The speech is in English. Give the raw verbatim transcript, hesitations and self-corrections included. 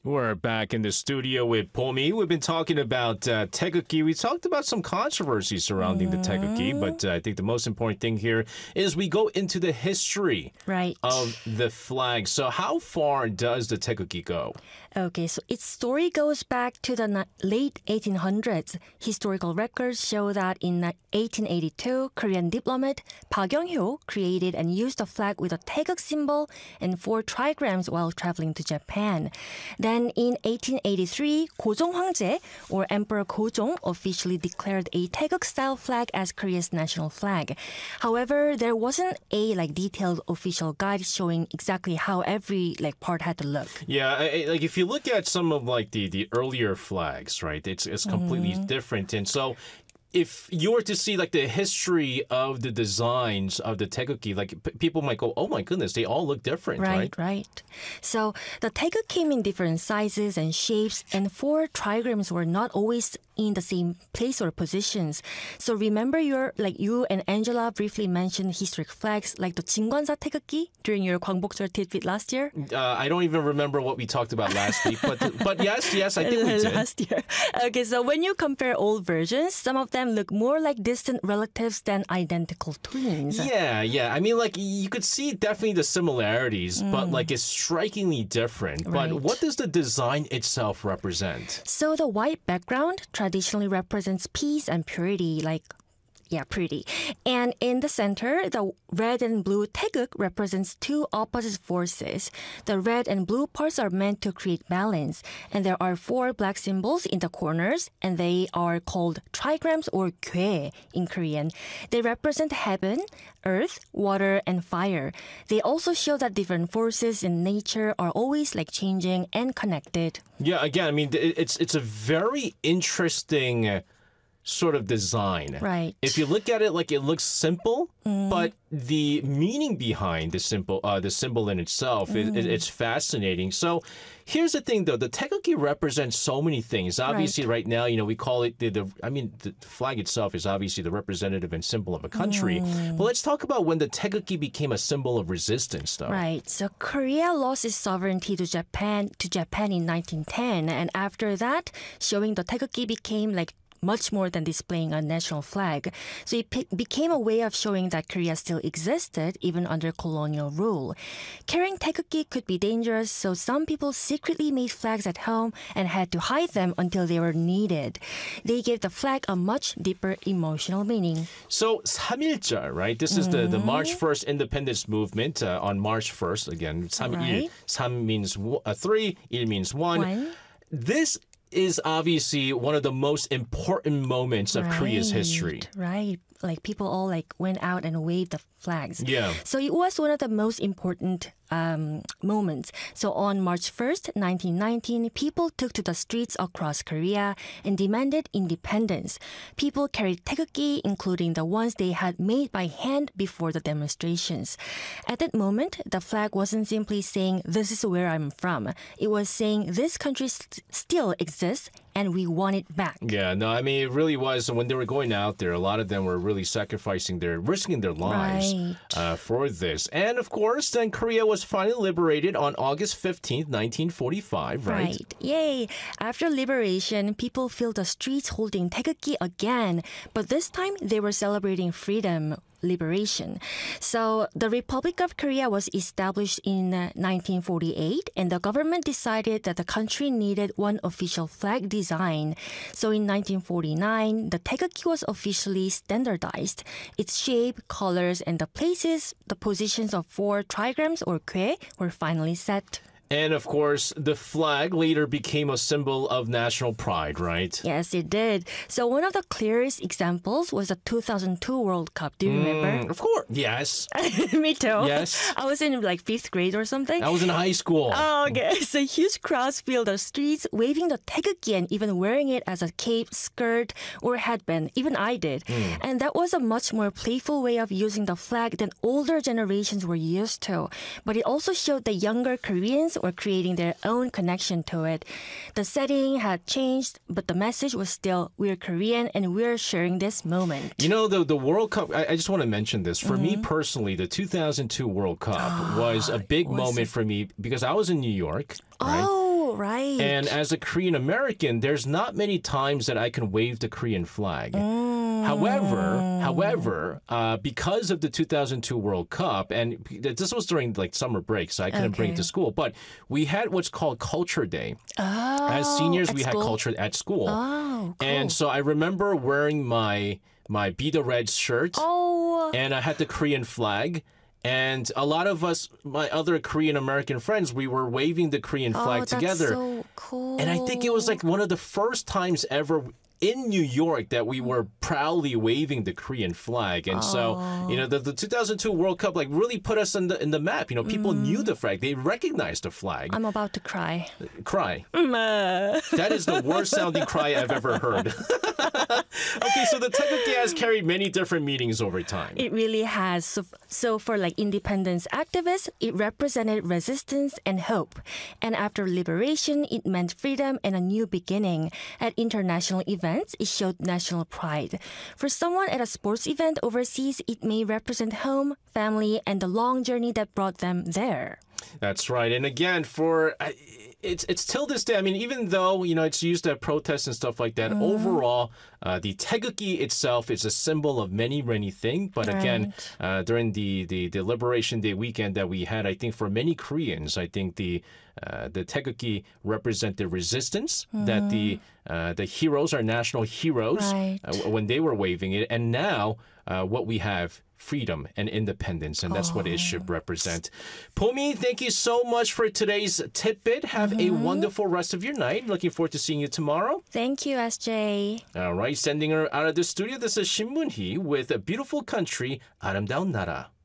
We're back in the studio with Pomi. We've been talking about uh, Taegukgi. We talked about some controversy surrounding mm. the Taegukgi, but uh, I think the most important thing here is we go into the history right. of the flag. So how far does the Taegukgi go? Okay, so its story goes back to the na- late eighteen hundreds. Historical records show that in eighteen eighty-two, Korean diplomat Park Kyung-hyo created and used a flag with a Taeguk symbol and four trigrams while traveling to Japan. Then in eighteen eighty-three, Gojong Hwangjae, or Emperor Gojong, officially declared a Taeguk-style flag as Korea's national flag. However, there wasn't a like detailed official guide showing exactly how every like part had to look. Yeah, I, like if you look at some of like the, the earlier flags, right, it's it's completely mm. different. And so if you were to see like the history of the designs of the Taegukgi, like p- people might go, oh my goodness, they all look different, right? Right, right. So the Taeguk came in different sizes and shapes, and four trigrams were not always in the same place or positions. So remember your, like you and Angela briefly mentioned historic flags like the Jingwansa Taegukgi during your Gwangbokjeol tidbit last year? Uh, I don't even remember what we talked about last week, but but yes, yes, I think we did. Last year. Okay, so when you compare old versions, some of them look more like distant relatives than identical twins. Yeah, yeah. I mean, like, you could see definitely the similarities, mm. but, like, it's strikingly different. Right. But what does the design itself represent? So the white background traditionally represents peace and purity, like Yeah, pretty. And in the center, the red and blue Taeguk represents two opposite forces. The red and blue parts are meant to create balance. And there are four black symbols in the corners, and they are called trigrams or gwae in Korean. They represent heaven, earth, water, and fire. They also show that different forces in nature are always like changing and connected. Yeah, again, I mean, it's it's a very interesting sort of design. Right. If you look at it, like, it looks simple, mm. but the meaning behind the simple, uh, the symbol in itself, mm. is, it's fascinating. So here's the thing, though. The Taegukgi represents so many things. Obviously, right, right now, you know, we call it the, the, I mean, the flag itself is obviously the representative and symbol of a country. Mm. But let's talk about when the Taegukgi became a symbol of resistance, though. Right. So Korea lost its sovereignty to Japan, to Japan in nineteen ten. And after that, showing the Taegukgi became like much more than displaying a national flag. So it pe- became a way of showing that Korea still existed even under colonial rule. Carrying Taegukgi could be dangerous, so some people secretly made flags at home and had to hide them until they were needed. They gave the flag a much deeper emotional meaning. So 삼일절, right? This is mm-hmm. the, the March first independence movement uh, on March first. Again, 삼일, right. 삼 means uh, three, il means one. one. This is obviously one of the most important moments of right, Korea's history. Right. Like people all like went out and waved the flags. Yeah. So it was one of the most important um, moments. So on March first, nineteen nineteen, people took to the streets across Korea and demanded independence. People carried Taegukgi, including the ones they had made by hand before the demonstrations. At that moment, the flag wasn't simply saying, "This is where I'm from." It was saying, "This country st- still exists and we want it back." Yeah, no, I mean, it really was. When they were going out there, a lot of them were really sacrificing their, risking their lives right. uh, for this. And of course, then Korea was finally liberated on August fifteenth, nineteen forty-five, right? Right. Yay. After liberation, people filled the streets holding Taegukgi again. But this time, they were celebrating freedom. Liberation. So the Republic of Korea was established in uh, nineteen forty-eight, and the government decided that the country needed one official flag design. So in nineteen forty-nine, the Taegukgi was officially standardized. Its shape, colors, and the places, the positions of four trigrams or gwae were finally set. And of course, the flag later became a symbol of national pride, right? Yes, it did. So one of the clearest examples was the two thousand two World Cup. Do you mm, remember? Of course. Yes. Me too. Yes. I was in like fifth grade or something. I was in high school. Oh, okay. So huge crowds filled the streets, waving the Taegukgi and even wearing it as a cape, skirt, or headband. Even I did. Mm. And that was a much more playful way of using the flag than older generations were used to. But it also showed the younger Koreans were creating their own connection to it. The setting had changed, but the message was still, we're Korean and we're sharing this moment. You know, the, the World Cup, I, I just want to mention this. For mm-hmm. me personally, the two thousand two World Cup oh, was a big was moment it? for me because I was in New York. Right? Oh, Oh, right. And as a Korean American, there's not many times that I can wave the Korean flag. Mm. However, however, uh, because of the two thousand two World Cup, and this was during like summer break, so I couldn't bring it to Okay. school, but we had what's called Culture Day. Oh, As seniors, at we had school? culture at school. Oh, cool. And so I remember wearing my my Be the Red shirt, Oh, and I had the Korean flag. And a lot of us, my other Korean American friends, we were waving the Korean flag oh, that's together. so cool. And I think it was like one of the first times ever in New York that we were proudly waving the Korean flag. And so, you know, the, the two thousand two World Cup like really put us in the in the map. You know, people knew the flag. They recognized the flag. I'm about to cry. Cry. Uh. That is the worst sounding cry I've ever heard. Okay, so the taegukgi has carried many different meanings over time. It really has. So, so for like independence activists, it represented resistance and hope. And after liberation, it meant freedom and a new beginning. At international events, it showed national pride. For someone at a sports event overseas, it may represent home, family, and the long journey that brought them there. That's right. And again, for uh, it's it's till this day. I mean, even though you know it's used at protests and stuff like that, overall, uh, the taegukgi itself is a symbol of many many things. But again, uh, during the, the the Liberation Day weekend that we had, I think for many Koreans, I think the uh, the taegukgi represent the resistance that the uh, the heroes, our national heroes, Right. uh, when they were waving it, and now uh, what we have. Freedom and independence, and that's what it should represent. Pomi, thank you so much for today's tidbit. Have a wonderful rest of your night. Looking forward to seeing you tomorrow. Thank you, S J. All right, sending her out of the studio. This is Shin Moon-hee with a beautiful country, 아름다운 나라.